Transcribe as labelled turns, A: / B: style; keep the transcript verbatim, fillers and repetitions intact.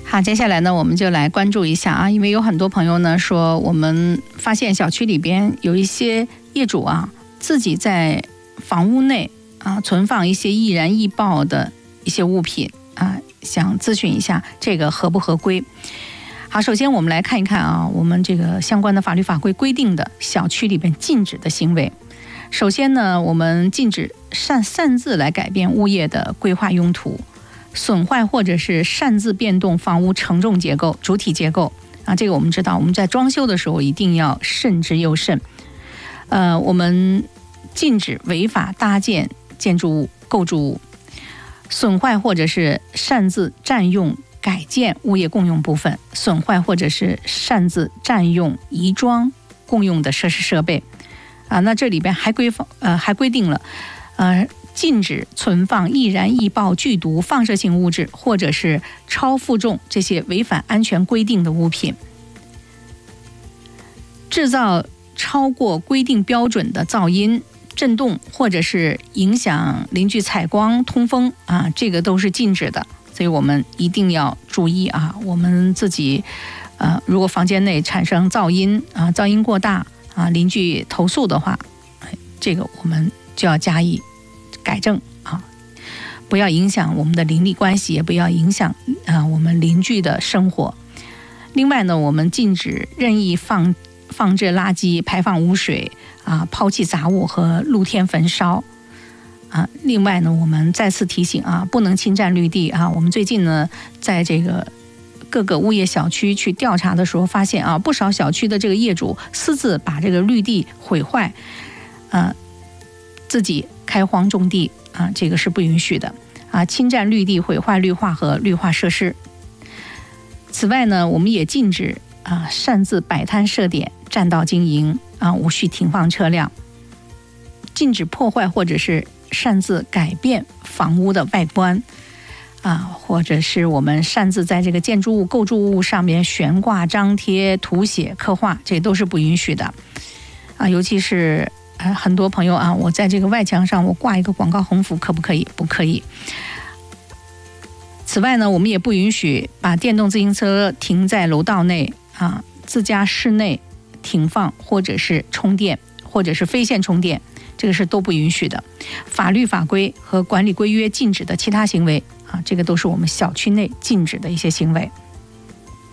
A: 好，接下来呢，我们就来关注一下啊，因为有很多朋友呢说，我们发现小区里边有一些业主啊，自己在房屋内啊存放一些易燃易爆的一些物品啊，想咨询一下这个合不合规。好，首先我们来看一看啊，我们这个相关的法律法规规定的小区里边禁止的行为。首先呢，我们禁止擅擅自来改变物业的规划用途，损坏或者是擅自变动房屋承重结构、主体结构啊，这个我们知道，我们在装修的时候一定要慎之又慎。呃，我们禁止违法搭建建筑物、构筑物，损坏或者是擅自占用、改建物业共用部分，损坏或者是擅自占用、移装共用的设施设备啊。那这里边还规呃还规定了，呃。禁止存放易燃易爆、剧毒、放射性物质或者是超负重这些违反安全规定的物品，制造超过规定标准的噪音、震动或者是影响邻居采光、通风啊，这个都是禁止的。所以我们一定要注意啊，我们自己呃，如果房间内产生噪音啊，噪音过大啊，邻居投诉的话，这个我们就要加以改正啊，不要影响我们的邻里关系，也不要影响啊我们邻居的生活。另外呢，我们禁止任意放放置垃圾、排放污水啊、抛弃杂物和露天焚烧啊。另外呢，我们再次提醒啊，不能侵占绿地啊。我们最近呢，在这个各个物业小区去调查的时候，发现啊，不少小区的这个业主私自把这个绿地毁坏，啊，自己开荒种地啊，这个是不允许的啊！侵占绿地、毁坏绿化和绿化设施。此外呢，我们也禁止啊擅自摆摊设点、占道经营啊，无序停放车辆。禁止破坏或者是擅自改变房屋的外观啊，或者是我们擅自在这个建筑物、构筑物上面悬挂、张贴、涂写、刻画，这都是不允许的啊！尤其是呃，很多朋友啊，我在这个外墙上我挂一个广告横幅，可不可以？不可以。此外呢，我们也不允许把电动自行车停在楼道内啊，自家室内停放或者是充电，或者是非线充电，这个是都不允许的。法律法规和管理规约禁止的其他行为啊，这个都是我们小区内禁止的一些行为。